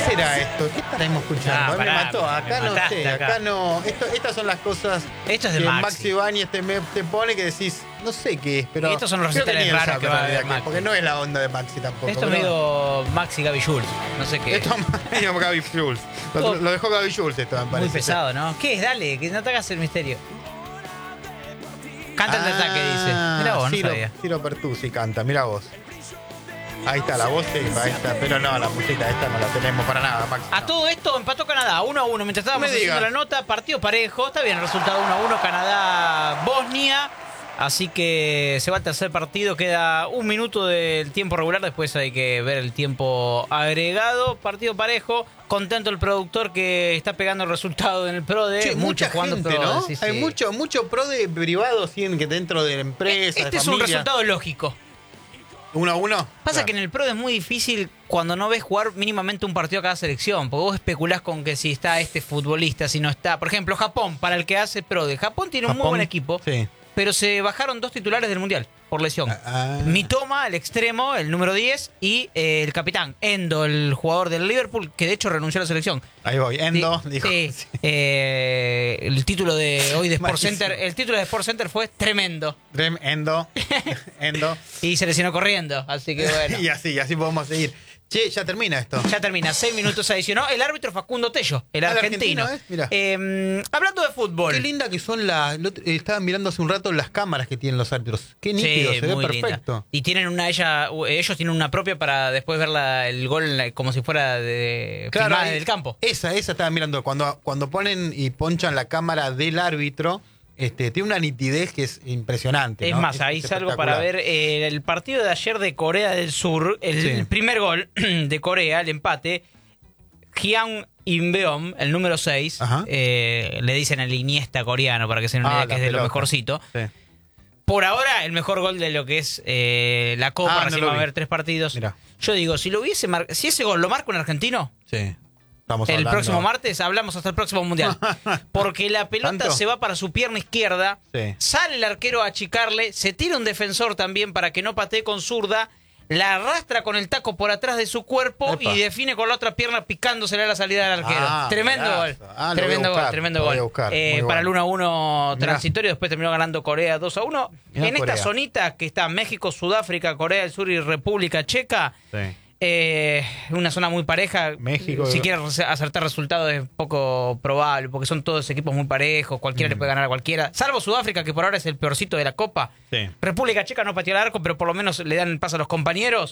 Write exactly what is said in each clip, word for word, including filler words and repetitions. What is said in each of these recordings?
será esto? ¿Qué estaremos escuchando? Ah, me pará, mató. Acá me no mataste sé, acá. acá no. Esto, estas son las cosas Esto es de que Maxi. Maxi Ibáñez te, me- te pone que decís, no sé qué es, pero. Y estos son los creo que recitales ni él raros sabe que en va a realidad haber qué, Maxi. porque no es la onda de Maxi tampoco. Esto es pero- medio Maxi Gaby Jules. No sé qué. Esto es medio Gaby Jules. Lo, Todo- lo dejó Gaby Jules esto, me Muy parece. pesado, ¿no? ¿Qué es? Dale, que no te hagas el misterio. Canta el de ataque, dice. Ah, Mirá vos, no Ciro, sabía. Ciro Pertusi canta, mira vos. Ahí está la voz, sí, ahí está. Pero no, la música esta no la tenemos para nada, Maxi. A no. todo esto empató Canadá, uno a uno. Mientras estábamos No me haciendo digas. la nota, partido parejo. Está bien el resultado, uno a uno. Canadá-Bosnia. Así que se va al tercer partido. Queda un minuto del tiempo regular. Después hay que ver el tiempo agregado. Partido parejo. Contento el productor que está pegando el resultado en el P R O D. Che, mucha jugando gente, P R O D, ¿no? sí, sí. Hay mucho, mucho pro de privado sí, que dentro de la empresa. Este de es un familia. resultado lógico. ¿Uno a uno? Pasa Claro. que en el P R O D es muy difícil cuando no ves jugar mínimamente un partido a cada selección, porque vos especulás con que si está este futbolista, si no está. Por ejemplo, Japón, para el que hace P R O D. Japón tiene un muy Japón, buen equipo, Sí. pero se bajaron dos titulares del Mundial por lesión. Ah. Mitoma, el extremo, el número diez, y eh, el capitán, Endo, el jugador del Liverpool, que de hecho renunció a la selección. Ahí voy, Endo, Sí, dijo. sí. Sí. Eh, el título de hoy de Sport Malísimo. Center, el título de Sport Center fue tremendo. Rem, Endo, Endo. Y se lesionó corriendo, así que bueno. Y así, así podemos seguir. Che, ya termina esto. Ya termina, seis minutos adicionó. El árbitro Facundo Tello, el Ah, el argentino. argentino, ¿eh? Mirá. Eh, hablando de fútbol. Qué linda que son las. el otro- Estaba mirando hace un rato las cámaras que tienen los árbitros. Qué nítido, Sí, se ve muy linda. perfecto. Y tienen una ella, ellos tienen una propia para después ver la- el gol en la- como si fuera de filmada ahí- del campo. Esa, esa estaba mirando. Cuando, cuando ponen y ponchan la cámara del árbitro, este, tiene una nitidez que es impresionante. Es ¿no? más, ahí salgo para ver eh, el partido de ayer de Corea del Sur, el, Sí. el primer gol de Corea, el empate. Hyun Inbeom, el número seis, Ajá. eh, le dicen el Iniesta coreano para que se den una Ah, idea que la es de lo pelota. mejorcito. Sí. Por ahora, el mejor gol de lo que es eh, la Copa, Ah, no recién lo va a vi. haber tres partidos. Mirá. Yo digo, si lo hubiese mar- si ese gol lo marca un argentino, Sí. Estamos el hablando- próximo martes hablamos hasta el próximo mundial. Porque la pelota ¿Tanto? se va para su pierna izquierda, Sí. sale el arquero a achicarle, se tira un defensor también para que no patee con zurda, la arrastra con el taco por atrás de su cuerpo Epa. y define con la otra pierna picándosele a la salida del arquero. Ah, tremendo golazo. gol. Ah, lo tremendo voy a buscar, gol, tremendo lo voy gol. a buscar. Eh, Muy para el bueno. uno a uno Mirá. transitorio, después terminó ganando Corea dos a uno. Mirá En esta Corea. zonita que está México, Sudáfrica, Corea del Sur y República Checa, Sí. eh, una zona muy pareja. México. Si quieres acertar resultados es poco probable, porque son todos equipos muy parejos, cualquiera Mm. le puede ganar a cualquiera, salvo Sudáfrica, que por ahora es el peorcito de la Copa. Sí. República Checa no pateó el arco, pero por lo menos le dan el paso a los compañeros.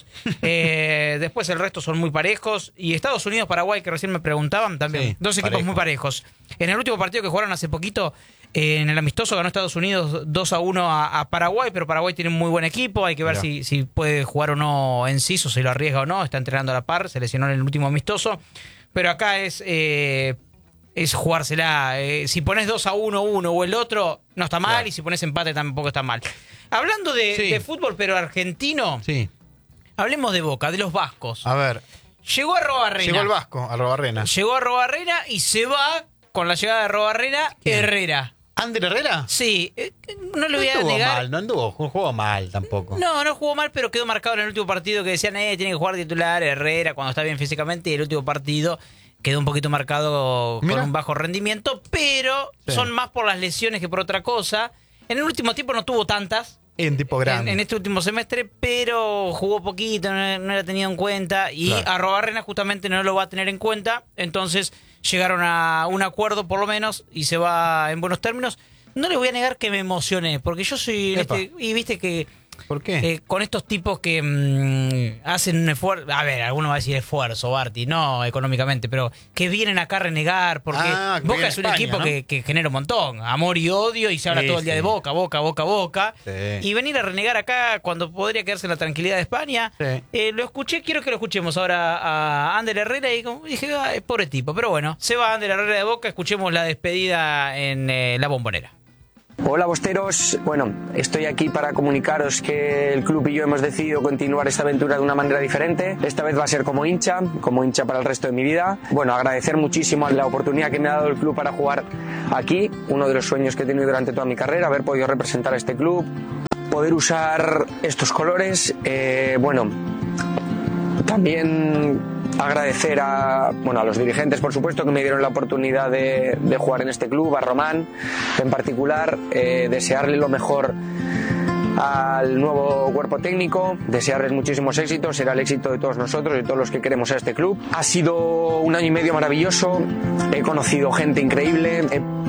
Eh, después el resto son muy parejos. Y Estados Unidos, Paraguay, que recién me preguntaban, también. Sí, Dos equipos parejo. muy parejos. En el último partido que jugaron hace poquito, eh, en el amistoso ganó Estados Unidos dos a uno a, a Paraguay, pero Paraguay tiene un muy buen equipo. Hay que ver Mirá. si, si puede jugar o no Enciso, si lo arriesga o no. Está entrenando a la par, se lesionó en el último amistoso. Pero acá es... eh, es jugársela. Eh, si pones dos a uno uno o el otro, no está mal. Claro. Y si pones empate, tampoco está mal. Hablando de, Sí. de fútbol, pero argentino, Sí. hablemos de Boca, de los vascos. A ver. Llegó a Robarrena. Llegó el Vasco, a Robarrena. Llegó a Robarrena y se va con la llegada de Robarrena ¿Quién? Herrera. ¿Ander Herrera? Sí, eh, no le voy a anduvo negar. mal, no anduvo, jugó mal tampoco. No, no jugó mal, pero quedó marcado en el último partido que decían, eh, tiene que jugar titular Herrera cuando está bien físicamente. Y el último partido quedó un poquito marcado Mirá. con un bajo rendimiento, pero Sí. son más por las lesiones que por otra cosa. En el último tiempo no tuvo tantas. En tipo En, grande. en este último semestre, pero jugó poquito, no, no era tenido en cuenta y Claro. a Robarrena justamente no lo va a tener en cuenta, entonces llegaron a un acuerdo por lo menos y se va en buenos términos. No le voy a negar que me emocioné, porque yo soy en Epa. este, y viste que ¿Por qué? eh, con estos tipos que mm, hacen un esfuerzo, a ver, alguno va a decir esfuerzo, Barty, no económicamente, pero que vienen acá a renegar, porque Ah, que Boca viene es un España, equipo ¿no? que, que genera un montón, amor y odio, y se habla Sí, todo el día sí. de Boca, Boca, Boca, Boca, Sí. y venir a renegar acá cuando podría quedarse en la tranquilidad de España. Sí. Eh, lo escuché, quiero que lo escuchemos ahora a Ander Herrera y como dije, "Ay, pobre tipo", pero bueno, se va Ander Herrera de Boca, escuchemos la despedida en eh, La Bombonera. Hola bosteros, bueno, estoy aquí para comunicaros que el club y yo hemos decidido continuar esta aventura de una manera diferente. Esta vez va a ser como hincha, como hincha para el resto de mi vida. Bueno, agradecer muchísimo la oportunidad que me ha dado el club para jugar aquí, uno de los sueños que he tenido durante toda mi carrera, haber podido representar a este club, poder usar estos colores. Eh, bueno, también agradecer a, bueno, a los dirigentes, por supuesto, que me dieron la oportunidad de, de jugar en este club, a Román en particular, eh, desearle lo mejor al nuevo cuerpo técnico, desearles muchísimos éxitos, será el éxito de todos nosotros y de todos los que queremos a este club. Ha sido un año y medio maravilloso, he conocido gente increíble, he